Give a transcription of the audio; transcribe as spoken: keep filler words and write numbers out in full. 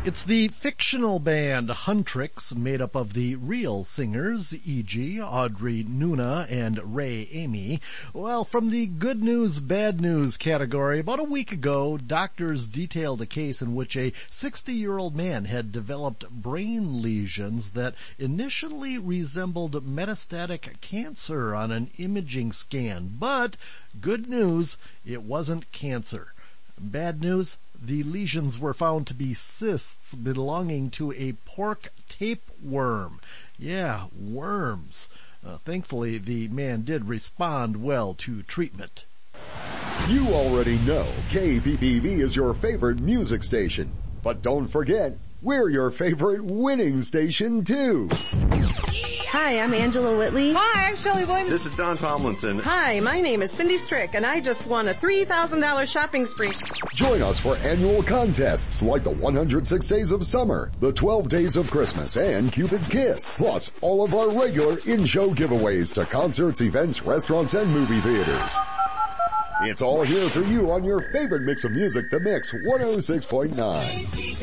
It's the fictional band Huntrix, made up of the real singers, for example, Audrey Nuna and Ray Amy. Well, from the good news, bad news category, about a week ago, doctors detailed a case in which a sixty-year-old man had developed brain lesions that initially resembled metastatic cancer on an imaging scan. But, good news, it wasn't cancer. Bad news, the lesions were found to be cysts belonging to a pork tapeworm. Yeah, worms. Uh, thankfully, the man did respond well to treatment. You already know K P P V is your favorite music station. But don't forget, we're your favorite winning station, too. Hi, I'm Angela Whitley. Hi, I'm Shelley Williams. This is Don Tomlinson. Hi, my name is Cindy Strick, and I just won a three thousand dollars shopping spree. Join us for annual contests like the one hundred six Days of Summer, the twelve Days of Christmas, and Cupid's Kiss. Plus, all of our regular in-show giveaways to concerts, events, restaurants, and movie theaters. It's all here for you on your favorite mix of music, The Mix one oh six point nine.